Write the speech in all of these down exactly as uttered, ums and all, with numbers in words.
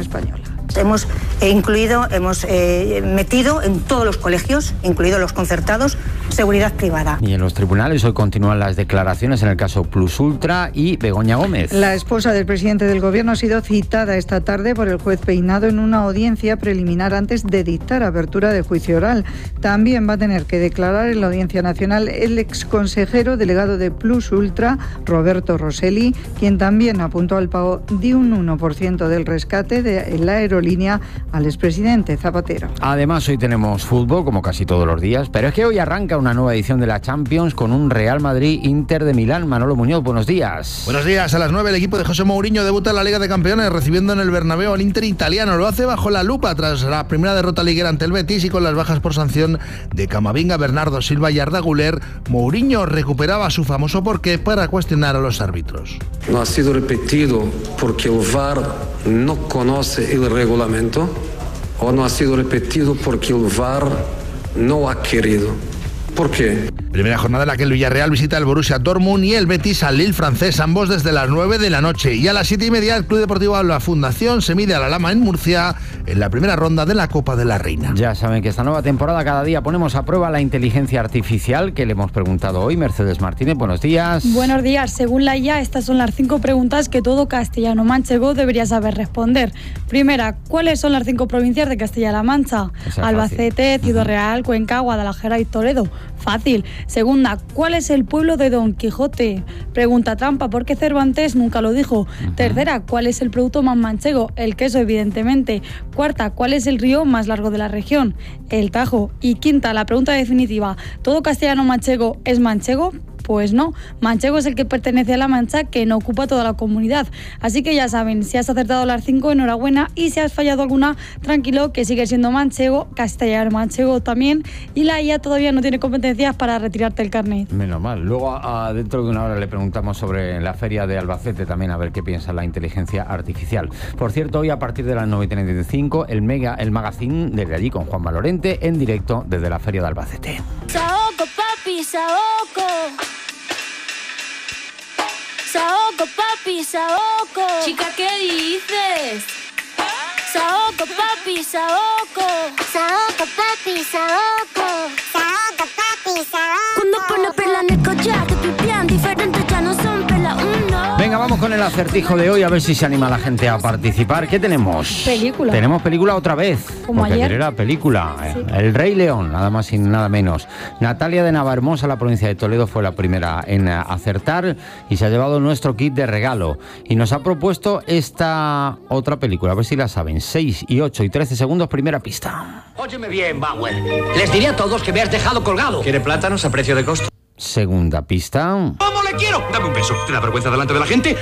española. Hemos incluido, hemos eh, metido en todos los colegios, incluidos los concertados, seguridad privada. Y en los tribunales hoy continúan las declaraciones en el caso Plus Ultra y Begoña Gómez. La esposa del presidente del gobierno ha sido citada esta tarde por el juez Peinado en una audiencia preliminar antes de dictar apertura de juicio oral. También va a tener que declarar en la Audiencia Nacional el exconsejero delegado de Plus Ultra, Roberto Rosselli, quien también apuntó al pago de un uno por ciento del rescate de la aerolínea al expresidente Zapatero. Además, hoy tenemos fútbol, como casi todos los días, pero es que hoy arranca una nueva edición de la Champions con un Real Madrid-Inter de Milán. Manolo Muñoz, buenos días. Buenos días. A las nueve el equipo de José Mourinho debuta en la Liga de Campeones recibiendo en el Bernabéu al Inter italiano. Lo hace bajo la lupa tras la primera derrota liguera ante el Betis y con las bajas por sanción de Camavinga, Bernardo Silva y Arda Güler. Mourinho recuperaba su famoso porqué para cuestionar a los árbitros. No ha sido repetido porque el V A R no conoce el reglamento o no ha sido repetido porque el V A R no ha querido. ¿Por qué? Primera jornada en la que el Villarreal visita el Borussia Dortmund y el Betis al Lille francés, ambos desde las nueve de la noche. Y a las siete y media el Club Deportivo La Fundación se mide a la Lama en Murcia en la primera ronda de la Copa de la Reina. Ya saben que esta nueva temporada cada día ponemos a prueba la inteligencia artificial que le hemos preguntado hoy. Mercedes Martínez, buenos días. Buenos días. Según la I A, estas son las cinco preguntas que todo castellano manchego debería saber responder. Primera, ¿cuáles son las cinco provincias de Castilla-La Mancha? Albacete, Ciudad Real, Cuenca, Guadalajara y Toledo. Fácil. Segunda, ¿cuál es el pueblo de Don Quijote? Pregunta trampa, porque Cervantes nunca lo dijo. Uh-huh. Tercera, ¿cuál es el producto más manchego? El queso, evidentemente. Cuarta, ¿cuál es el río más largo de la región? El Tajo. Y quinta, la pregunta definitiva, ¿todo castellano manchego es manchego? Pues no, manchego es el que pertenece a La Mancha, que no ocupa toda la comunidad. Así que ya saben, si has acertado las cinco, enhorabuena, y si has fallado alguna, tranquilo, que sigue siendo manchego, castellano manchego también, y la I A todavía no tiene competencias para retirarte el carnet. Menos mal. Luego, a, dentro de una hora, le preguntamos sobre la feria de Albacete también, a ver qué piensa la inteligencia artificial. Por cierto, hoy a partir de las nueve y treinta y cinco, el, mega, el magazine desde allí con Juanma Lorente, en directo desde la feria de Albacete. Saoco, papi, saoco. Saoco, papi, saoco. Chica, ¿qué dices? Saoco, papi, saoco. Saoco, papi, saoco. Saoco, papi, saoco. Cuando pone perla en el collar, te pipián diferentes, ya no son perla uno. Venga, vamos con el acertijo de hoy, a ver si se anima la gente a participar. ¿Qué tenemos? Película. Tenemos película otra vez. Como porque ayer. era película. Sí. El Rey León, nada más y nada menos. Natalia de Navahermosa, la provincia de Toledo, fue la primera en acertar y se ha llevado nuestro kit de regalo. Y nos ha propuesto esta otra película, a ver si la saben. seis y ocho y trece segundos, primera pista. Óyeme bien, Bauer. Les diré a todos que me has dejado colgado. ¿Quiere plátanos a precio de costo? Segunda pista. ¿Cómo le quiero? Dame un beso. ¿Te da vergüenza delante de la gente?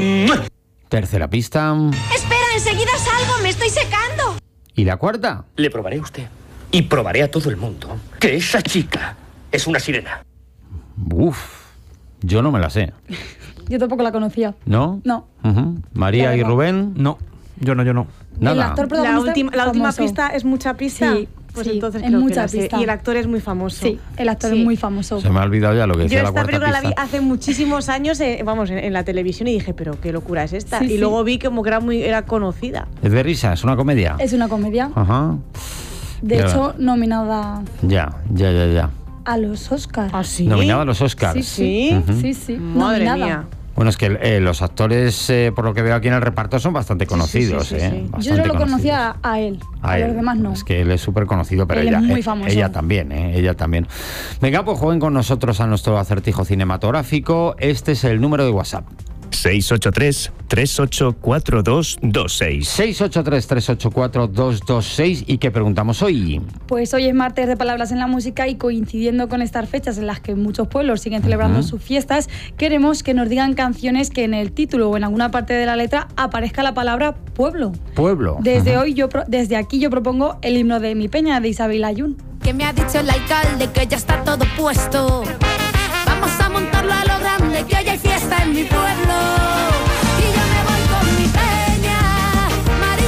Tercera pista. Espera, enseguida salgo, me estoy secando. ¿Y la cuarta? Le probaré a usted. Y probaré a todo el mundo que esa chica es una sirena. Uf, yo no me la sé. Yo tampoco la conocía. ¿No? No. Uh-huh. ¿María y Rubén? No, yo no, yo no. Nada. El actor La protagonista última, la última famoso. pista es mucha pista. Sí, pues sí, entonces es creo mucha que la sé. pista. Y el actor es muy famoso. Sí, el actor Sí. es muy famoso. Se me ha olvidado ya lo que decía Yo la esta cuarta película la vi pista. hace muchísimos años, eh, vamos, en, en la televisión y dije, pero qué locura es esta. Sí, y sí. luego vi como que era muy era conocida. ¿Es de risa? ¿Es una comedia? Es una comedia. Ajá. De Ya. hecho, nominada Ya, ya, ya, ya. a los Oscars. ¿Ah, sí? Nominada a los Oscars. Sí, ¿Sí? Ujú. Sí, sí. Madre nominada. mía. Bueno, es que eh, los actores, eh, por lo que veo aquí en el reparto, son bastante conocidos. sí, sí, sí, eh, sí. bastante Yo solo conocidos. conocía a él, a, A los él. demás no. Es que él es súper conocido, pero Él es ella, muy eh, famoso. ella también, eh, ella también. Venga, pues jueguen con nosotros a nuestro acertijo cinematográfico. Este es el número de WhatsApp. seis ocho tres, tres ocho cuatro dos dos seis. seis ocho tres, tres ocho cuatro dos dos seis. ¿Y qué preguntamos hoy? Pues hoy es martes de Palabras en la Música y coincidiendo con estas fechas en las que muchos pueblos siguen celebrando Uh-huh. sus fiestas, queremos que nos digan canciones que en el título o en alguna parte de la letra aparezca la palabra pueblo. Pueblo. Desde Ajá. hoy yo pro- desde aquí yo propongo el himno de Mi Peña de Isabel Ayun. Que me ha dicho el alcalde que ya está todo puesto. Vamos a montarlo a lo grande, que hoy hay fiesta en mi pueblo. Y yo me voy con mi peña, María Alberto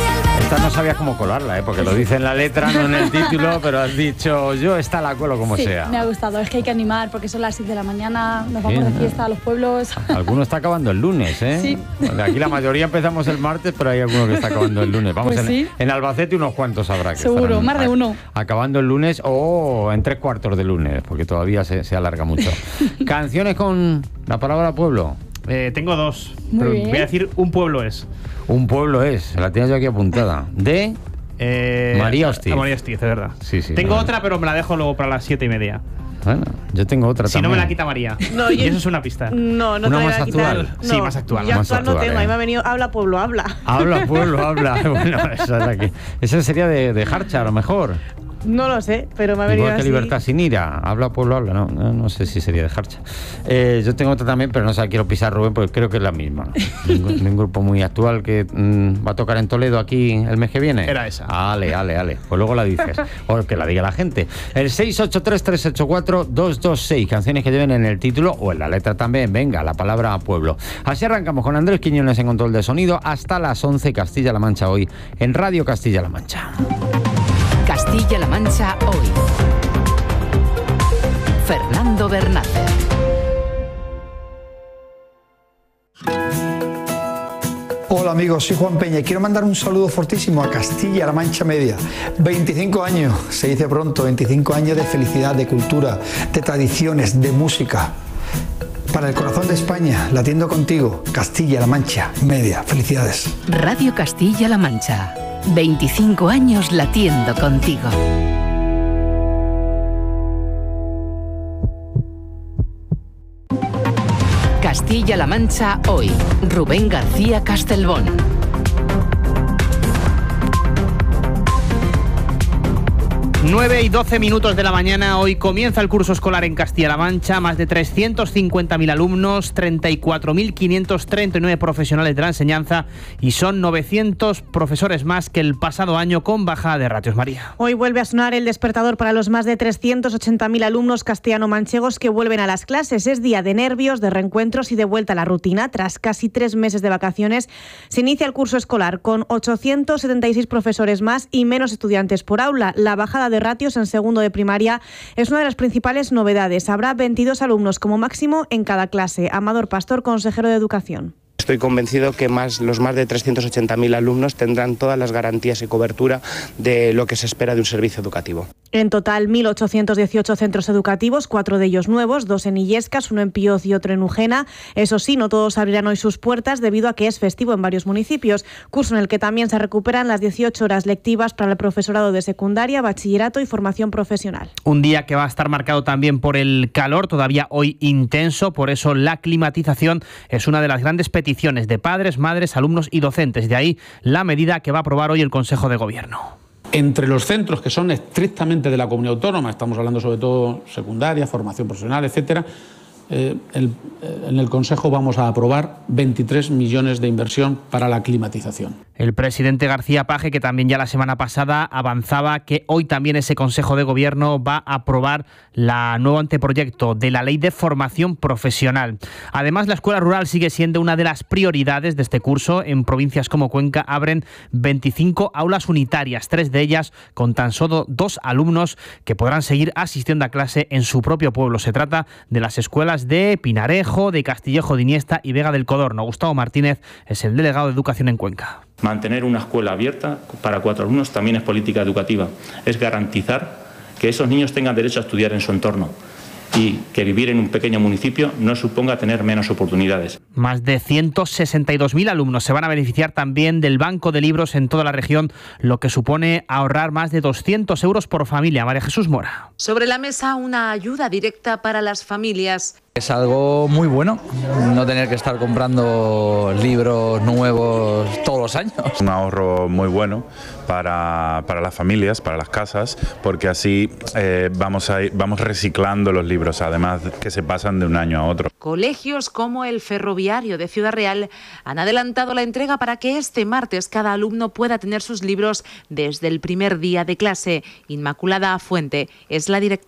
Esta no sabías cómo colarla, ¿eh? Porque lo dice en la letra, no en el título, pero has dicho, yo esta la cuelo como sí, sea. Me ha gustado, es que hay que animar porque son las seis de la mañana, nos vamos sí, de fiesta a los pueblos. Alguno está acabando el lunes, ¿eh? Sí. Bueno, aquí la mayoría empezamos el martes, pero hay alguno que está acabando el lunes. Vamos, pues en, sí. en Albacete unos cuantos habrá que seguro, más de uno. Acabando el lunes o en tres cuartos de lunes, porque todavía se, se alarga mucho. Canciones con la palabra pueblo. Eh, tengo dos, Muy pero bien. voy a decir un pueblo es. Un pueblo es, la tienes yo aquí apuntada. De eh, María Hostiz. María Hostiz, es verdad. Sí, sí. Tengo no, otra, pero me la dejo luego para las siete y media. Bueno, yo tengo otra si también. Si no me la quita María. No, y yo... eso es una pista. No, no una te más la voy a actual. quitar. Sí, no, más actual. Yo más actual no actual, tengo, eh. a mí me ha venido habla pueblo, habla. Habla pueblo, habla. Bueno, esa es la que. Esa sería de, de Harcha, a lo mejor. No lo sé, pero me ha venido Igual que así. Libertad sin ira. Habla pueblo, habla. No, no, no sé si sería de Harcha. Eh, yo tengo otra también, pero no se la quiero pisar, Rubén, porque creo que es la misma. De un, de un grupo muy actual que mmm, va a tocar en Toledo aquí el mes que viene. Era esa. Ale, ale, ale. Pues luego la dices. O que la diga la gente. El seis ocho tres, tres ocho cuatro, dos dos seis. Canciones que lleven en el título o en la letra también. Venga, la palabra pueblo. Así arrancamos con Andrés Quiñones en control de sonido hasta las once. Castilla-La Mancha hoy en Radio Castilla-La Mancha. Castilla-La Mancha hoy. Fernando Bernácer. Hola amigos, soy Juan Peña y quiero mandar un saludo fortísimo a Castilla-La Mancha Media. veinticinco años, se dice pronto, veinticinco años de felicidad, de cultura, de tradiciones, de música. Para el corazón de España, latiendo contigo, Castilla-La Mancha Media. Felicidades. Radio Castilla-La Mancha. veinticinco años latiendo contigo. Castilla-La Mancha hoy. Rubén García Castelbón. nueve y doce minutos de la mañana, hoy comienza el curso escolar en Castilla-La Mancha, más de trescientos cincuenta mil alumnos, treinta y cuatro mil quinientos treinta y nueve profesionales de la enseñanza y son novecientos profesores más que el pasado año con bajada de ratios, María. Hoy vuelve a sonar el despertador para los más de trescientos ochenta mil alumnos castellano-manchegos que vuelven a las clases. Es día de nervios, de reencuentros y de vuelta a la rutina. Tras casi tres meses de vacaciones, se inicia el curso escolar con ochocientos setenta y seis profesores más y menos estudiantes por aula. La bajada de ratios en segundo de primaria es una de las principales novedades. Habrá veintidós alumnos como máximo en cada clase. Amador Pastor, consejero de Educación. Estoy convencido que más, los más de trescientos ochenta mil alumnos tendrán todas las garantías y cobertura de lo que se espera de un servicio educativo. En total, mil ochocientos dieciocho centros educativos, cuatro de ellos nuevos, dos en Illescas, uno en Pioz y otro en Ujena. Eso sí, no todos abrirán hoy sus puertas debido a que es festivo en varios municipios, curso en el que también se recuperan las dieciocho horas lectivas para el profesorado de secundaria, bachillerato y formación profesional. Un día que va a estar marcado también por el calor, todavía hoy intenso, por eso la climatización es una de las grandes peticiones de padres, madres, alumnos y docentes. De ahí la medida que va a aprobar hoy el Consejo de Gobierno. Entre los centros que son estrictamente de la comunidad autónoma, estamos hablando sobre todo secundaria, formación profesional, etcétera, eh, el, eh, en el Consejo vamos a aprobar veintitrés millones de inversión para la climatización. El presidente García Paje, que también ya la semana pasada avanzaba que hoy también ese Consejo de Gobierno va a aprobar la nuevo anteproyecto de la Ley de Formación Profesional. Además, la escuela rural sigue siendo una de las prioridades de este curso. En provincias como Cuenca abren veinticinco aulas unitarias, tres de ellas con tan solo dos alumnos que podrán seguir asistiendo a clase en su propio pueblo. Se trata de las escuelas de Pinarejo, de Castillejo de Iniesta y Vega del Codorno. Gustavo Martínez es el delegado de Educación en Cuenca. Mantener una escuela abierta para cuatro alumnos también es política educativa. Es garantizar que esos niños tengan derecho a estudiar en su entorno y que vivir en un pequeño municipio no suponga tener menos oportunidades. Más de ciento sesenta y dos mil alumnos se van a beneficiar también del banco de libros en toda la región, lo que supone ahorrar más de doscientos euros por familia. María Jesús Mora. Sobre la mesa, una ayuda directa para las familias. Es algo muy bueno, no tener que estar comprando libros nuevos todos los años. Un ahorro muy bueno para, para las familias, para las casas, porque así eh, vamos, a ir, vamos reciclando los libros, además que se pasan de un año a otro. Colegios como el Ferroviario de Ciudad Real han adelantado la entrega para que este martes cada alumno pueda tener sus libros desde el primer día de clase. Inmaculada Fuente es la directora.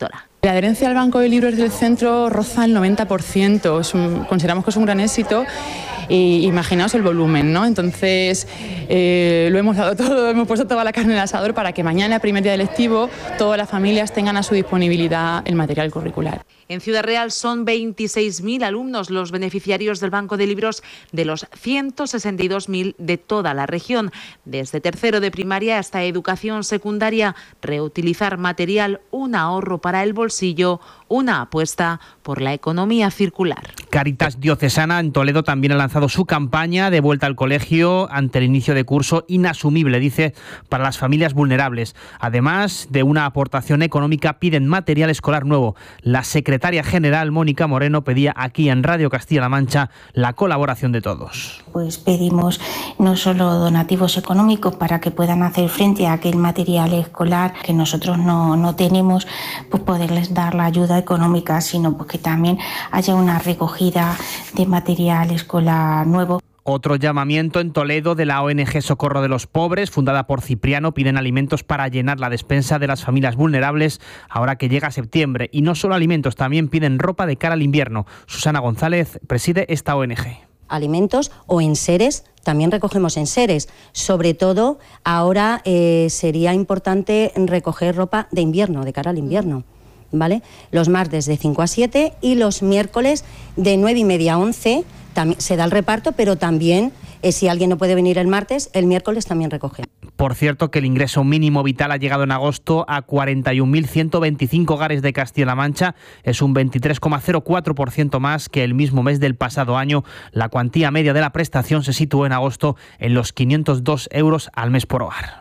La adherencia al Banco de Libros del centro roza el noventa por ciento, es un, consideramos que es un gran éxito. Y imaginaos el volumen, ¿no? Entonces eh, lo hemos dado todo, hemos puesto toda la carne en el asador para que mañana, primer día de lectivo, todas las familias tengan a su disponibilidad el material curricular. En Ciudad Real son veintiséis mil alumnos los beneficiarios del Banco de Libros de los ciento sesenta y dos mil de toda la región. Desde tercero de primaria hasta educación secundaria, reutilizar material, un ahorro para el bolsillo, una apuesta por la economía circular. Cáritas Diocesana en Toledo también ha lanzado su campaña de vuelta al colegio ante el inicio de curso, inasumible, dice, para las familias vulnerables. Además de una aportación económica, piden material escolar nuevo. La secretaria general, Mónica Moreno, pedía aquí en Radio Castilla-La Mancha la colaboración de todos. Pues pedimos no solo donativos económicos para que puedan hacer frente a aquel material escolar que nosotros no, no tenemos, pues poderles dar la ayuda económica, sino pues que también haya una recogida de material escolar nuevo. Otro llamamiento en Toledo de la O N G Socorro de los Pobres, fundada por Cipriano. Piden alimentos para llenar la despensa de las familias vulnerables ahora que llega septiembre. Y no solo alimentos, también piden ropa de cara al invierno. Susana González preside esta O N G. Alimentos o enseres, también recogemos enseres. Sobre todo ahora eh, sería importante recoger ropa de invierno, de cara al invierno. ¿Vale? Los martes de cinco a siete y los miércoles de nueve y media a once también se da el reparto, pero también eh, si alguien no puede venir el martes, el miércoles también recoge. Por cierto, que el ingreso mínimo vital ha llegado en agosto a cuarenta y un mil ciento veinticinco hogares de Castilla-La Mancha. Es un veintitrés coma cero cuatro por ciento más que el mismo mes del pasado año. La cuantía media de la prestación se situó en agosto en los quinientos dos euros al mes por hogar.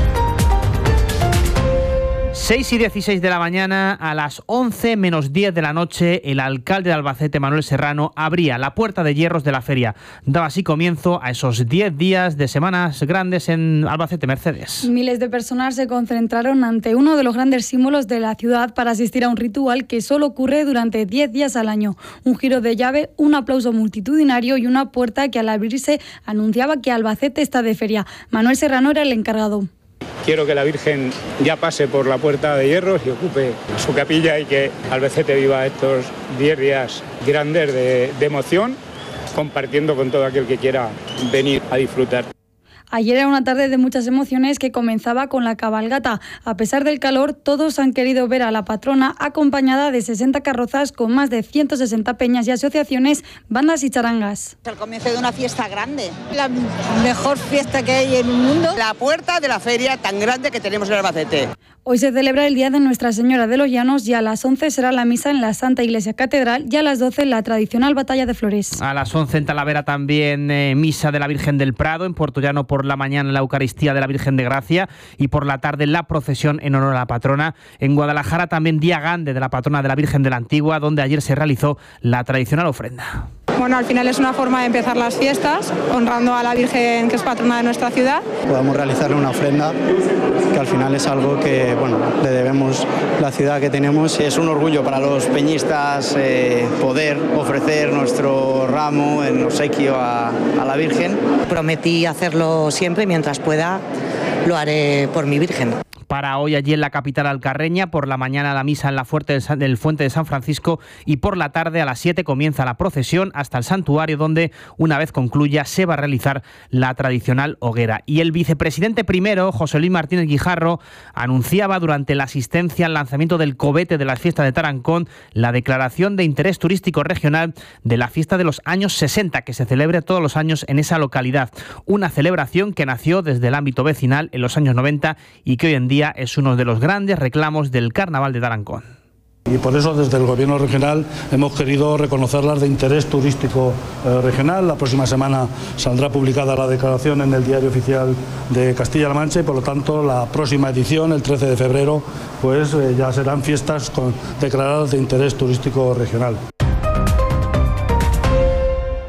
seis y dieciséis de la mañana, a las once menos diez de la noche, el alcalde de Albacete, Manuel Serrano, abría la puerta de hierros de la feria. Daba así comienzo a esos diez días de semanas grandes en Albacete, Mercedes. Miles de personas se concentraron ante uno de los grandes símbolos de la ciudad para asistir a un ritual que solo ocurre durante diez días al año. Un giro de llave, un aplauso multitudinario y una puerta que al abrirse anunciaba que Albacete está de feria. Manuel Serrano era el encargado. Quiero que la Virgen ya pase por la puerta de hierros y ocupe su capilla y que Albacete viva estos diez días grandes de, de emoción, compartiendo con todo aquel que quiera venir a disfrutar. Ayer era una tarde de muchas emociones que comenzaba con la cabalgata. A pesar del calor, todos han querido ver a la patrona acompañada de sesenta carrozas con más de ciento sesenta peñas y asociaciones, bandas y charangas. El comienzo de una fiesta grande, la mejor fiesta que hay en el mundo. La puerta de la feria tan grande que tenemos en Albacete. Hoy se celebra el Día de Nuestra Señora de los Llanos y a las once será la misa en la Santa Iglesia Catedral y a las doce la tradicional Batalla de Flores. A las once en Talavera también eh, misa de la Virgen del Prado, en Puertollano por la mañana la Eucaristía de la Virgen de Gracia y por la tarde la procesión en honor a la patrona. En Guadalajara también día grande de la patrona de la Virgen de la Antigua, donde ayer se realizó la tradicional ofrenda. Bueno, al final es una forma de empezar las fiestas, honrando a la Virgen que es patrona de nuestra ciudad. Podamos realizarle una ofrenda, que al final es algo que, bueno, le debemos la ciudad que tenemos. Es un orgullo para los peñistas eh, poder ofrecer nuestro ramo en obsequio a, a la Virgen. Prometí hacerlo siempre y mientras pueda lo haré por mi Virgen. Para hoy allí en la capital alcarreña, por la mañana la misa en la Fuerte del, San, del Fuente de San Francisco y por la tarde a las siete comienza la procesión hasta el santuario, donde una vez concluya se va a realizar la tradicional hoguera. Y el vicepresidente primero, José Luis Martínez Guijarro, anunciaba durante la asistencia al lanzamiento del cobete de la fiesta de Tarancón la declaración de interés turístico regional de la fiesta de los años sesenta, que se celebra todos los años en esa localidad. Una celebración que nació desde el ámbito vecinal en los años noventa y que hoy en día es uno de los grandes reclamos del Carnaval de Tarancón. Y por eso desde el Gobierno regional hemos querido reconocerlas de interés turístico eh, regional. La próxima semana saldrá publicada la declaración en el Diario Oficial de Castilla-La Mancha y por lo tanto la próxima edición, el trece de febrero, pues eh, ya serán fiestas con, declaradas de interés turístico regional.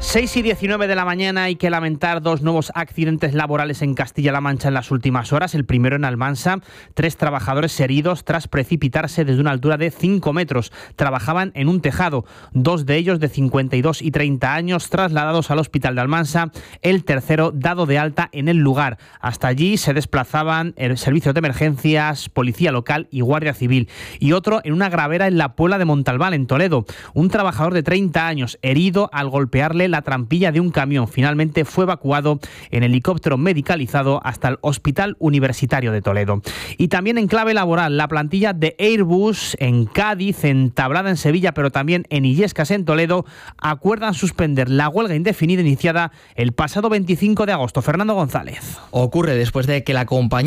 seis y diecinueve de la mañana. Hay que lamentar dos nuevos accidentes laborales en Castilla-La Mancha en las últimas horas. El primero en Almansa, tres trabajadores heridos tras precipitarse desde una altura de cinco metros. Trabajaban en un tejado, dos de ellos de cincuenta y dos y treinta años, trasladados al hospital de Almansa, el tercero dado de alta en el lugar. Hasta allí se desplazaban el servicio de emergencias, policía local y guardia civil. Y otro en una gravera en la Puebla de Montalbán, en Toledo. Un trabajador de treinta años herido al golpearle la trampilla de un camión. Finalmente fue evacuado en helicóptero medicalizado hasta el Hospital Universitario de Toledo. Y también en clave laboral, la plantilla de Airbus en Cádiz, en Tablada en Sevilla, pero también en Illescas en Toledo, acuerdan suspender la huelga indefinida iniciada el pasado veinticinco de agosto. Fernando González. Ocurre después de que la compañía